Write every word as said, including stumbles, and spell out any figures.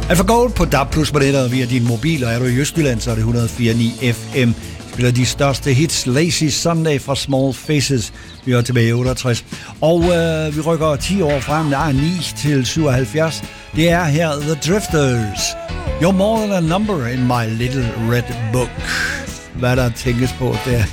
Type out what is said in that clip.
Alfa Gold på D A B plus på nettet via din mobil, og er du i Østjylland, så er det et hundrede og fire komma ni F M. Spiller de største hits. Lazy Sunday fra Small Faces. Vi er tilbage i otteogtres. Og øh, vi rykker ti år frem. Nej, ni til syvoghalvfjerds. Det er her The Drifters. You're more than a number in my little red book. Hvad der tænkes på der.